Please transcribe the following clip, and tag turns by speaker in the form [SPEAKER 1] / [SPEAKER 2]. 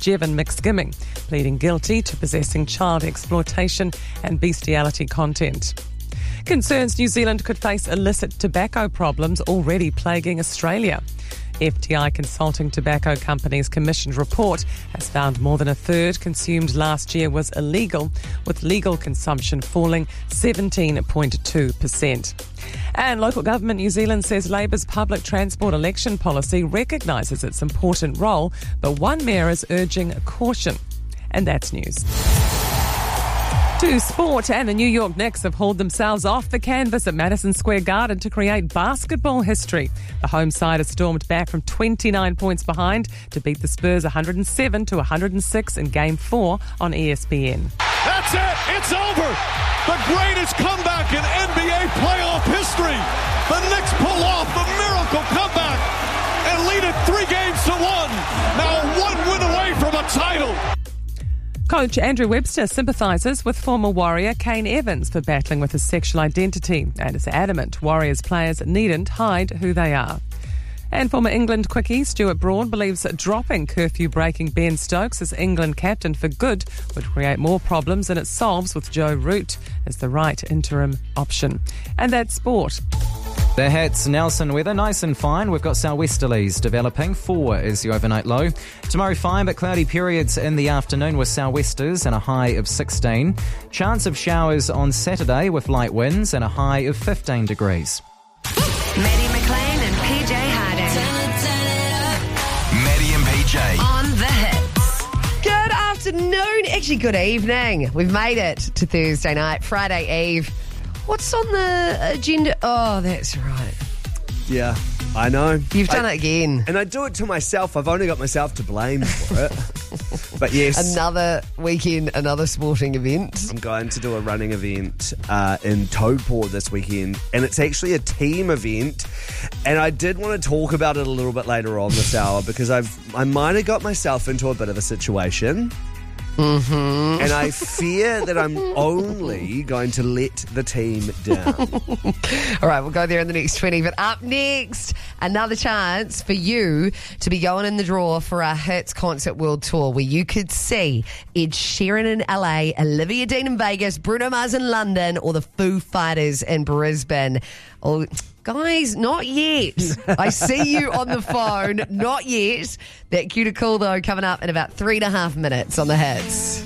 [SPEAKER 1] Jevon McSkimming, pleading guilty to possessing child exploitation and bestiality content. Concerns New Zealand could face illicit tobacco problems already plaguing Australia. FTI Consulting Tobacco Company's commissioned report has found more than a third consumed last year was illegal, with legal consumption falling 17.2%. And local government New Zealand says Labour's public transport election policy recognises its important role, but one mayor is urging caution. And that's news. To sport, and the New York Knicks have hauled themselves off the canvas at Madison Square Garden to create basketball history. The home side has stormed back from 29 points behind to beat the Spurs 107-106 in Game 4 on ESPN.
[SPEAKER 2] That's it! It's over! The greatest comeback in NBA playoff history! The Knicks pull off the miracle comeback and lead it 3-1. Now 1 win away from a title!
[SPEAKER 1] Coach Andrew Webster sympathises with former Warrior Kane Evans for battling with his sexual identity and is adamant Warriors players needn't hide who they are. And former England quickie Stuart Broad believes dropping curfew-breaking Ben Stokes as England captain for good would create more problems than it solves with Joe Root as the right interim option. And that's sport.
[SPEAKER 3] The Hits, Nelson weather, nice and fine. We've got sou'westerlies developing. 4 is the overnight low. Tomorrow fine, but cloudy periods in the afternoon with sou'westers and a high of 16. Chance of showers on Saturday with light winds and a high of 15 degrees.
[SPEAKER 4] Maddie McLean and PJ Harding.
[SPEAKER 5] Maddie and PJ.
[SPEAKER 4] On the Hits.
[SPEAKER 6] Good afternoon, actually good evening. We've made it to Thursday night, Friday Eve. What's on the agenda? Oh, that's right.
[SPEAKER 7] Yeah, I know.
[SPEAKER 6] You've done it again.
[SPEAKER 7] And I do it to myself. I've only got myself to blame for it. But yes.
[SPEAKER 6] Another weekend, another sporting event.
[SPEAKER 7] I'm going to do a running event in Taupo this weekend. And it's actually a team event. And I did want to talk about it a little bit later on this hour because I might have got myself into a bit of a situation.
[SPEAKER 6] Mm-hmm.
[SPEAKER 7] And I fear that I'm only going to let the team down.
[SPEAKER 6] All right, we'll go there in the next 20. But up next, another chance for you to be going in the draw for our Hits Concert World Tour, where you could see Ed Sheeran in LA, Olivia Dean in Vegas, Bruno Mars in London, or the Foo Fighters in Brisbane. Oh, guys, not yet. I see you on the phone. Not yet. That cue to call, though, coming up in about 3.5 minutes on the Hits.